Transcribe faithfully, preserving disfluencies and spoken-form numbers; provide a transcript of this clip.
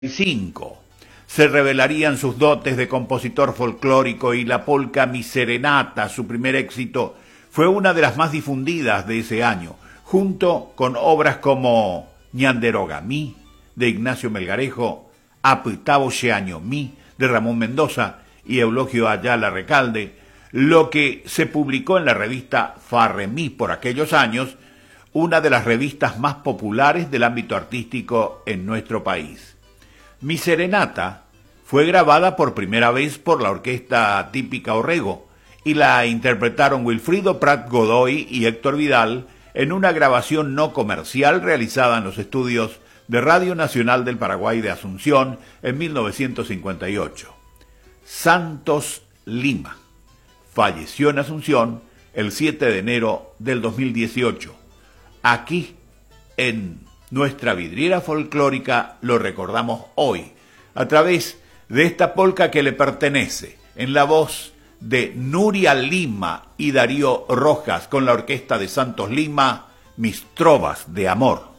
cinco. Se revelarían sus dotes de compositor folclórico y la polca Mi Serenata, su primer éxito, fue una de las más difundidas de ese año, junto con obras como Ñanderoga Mi, de Ignacio Melgarejo, Apitabo Xeaño Mi, de Ramón Mendoza y Eulogio Ayala Recalde, lo que se publicó en la revista Farremí por aquellos años, una de las revistas más populares del ámbito artístico en nuestro país. Mi Serenata fue grabada por primera vez por la orquesta típica Orrego y la interpretaron Wilfrido Prat Godoy y Héctor Vidal en una grabación no comercial realizada en los estudios de Radio Nacional del Paraguay de Asunción en mil novecientos cincuenta y ocho. Santos Lima falleció en Asunción el siete de enero del dos mil dieciocho. Aquí, en nuestra vidriera folclórica, lo recordamos hoy, a través de esta polca que le pertenece, en la voz de Nuria Lima y Darío Rojas, con la orquesta de Santos Lima, Mis Trovas de Amor.